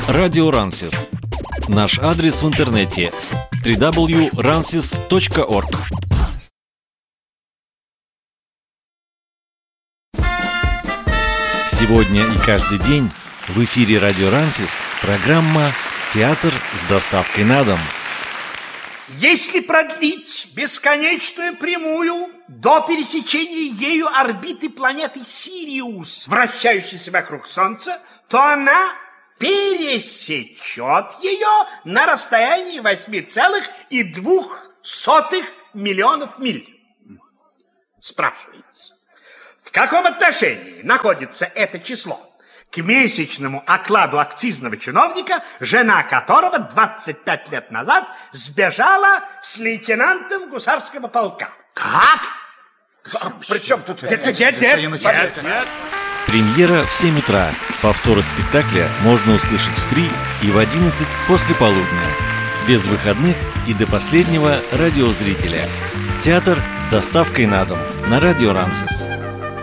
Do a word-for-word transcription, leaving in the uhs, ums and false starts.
Радио Рансис. Наш адрес в интернете дабл ю дабл ю дабл ю точка рансис точка орг. Сегодня и каждый день в эфире Радио Рансис программа «Театр с доставкой на дом». Если продлить бесконечную прямую до пересечения ею орбиты планеты Сириус, вращающейся вокруг Солнца, то она пересечет ее на расстоянии восемь целых две десятых миллионов миль. Спрашивается, в каком отношении находится это число к месячному окладу акцизного чиновника, жена которого двадцать пять лет назад сбежала с лейтенантом гусарского полка? Как? Причем тут... Нет, нет, нет, нет, нет, нет. Премьера в семь утра. Повторы спектакля можно услышать в три и в одиннадцать после полудня. Без выходных и до последнего радиозрителя. Театр с доставкой на дом на Радио Рансис.